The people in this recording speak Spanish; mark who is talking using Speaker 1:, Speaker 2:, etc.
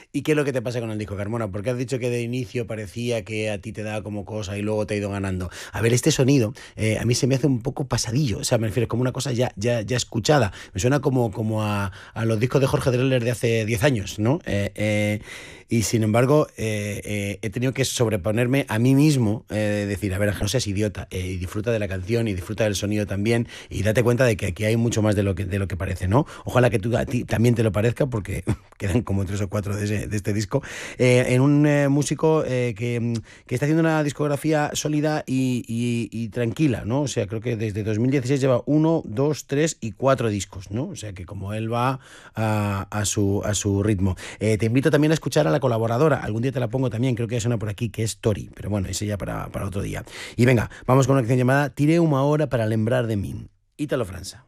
Speaker 1: ¿Y qué es lo que te pasa con el disco, Carmona? Porque has dicho que de inicio parecía que a ti te daba como cosa y luego te ha ido ganando. A ver, este sonido a mí se me hace un poco pasadillo, o sea, me refiero es como una cosa ya escuchada. Me suena como a los discos de Jorge Drexler de hace 10 años, ¿no? Y sin embargo, he tenido que sobreponerme a mí mismo, decir, a ver, Ángel, no seas idiota, y disfruta de la canción y disfruta del sonido también, y date cuenta de que aquí hay mucho más de lo que parece, ¿no? Ojalá que a ti también te lo parezca, porque quedan como tres o cuatro de este disco, en un músico que está haciendo una discografía sólida y tranquila, ¿no? O sea, creo que desde 2016 lleva uno, dos, tres y cuatro discos, ¿no? O sea, que como él va a su ritmo. Te invito también a escuchar a la colaboradora, algún día te la pongo también, creo que suena por aquí, que es Tori, pero bueno, ese ya para otro día. Y venga, vamos con una canción llamada Tiré una hora para lembrar de mí. Ítalo França.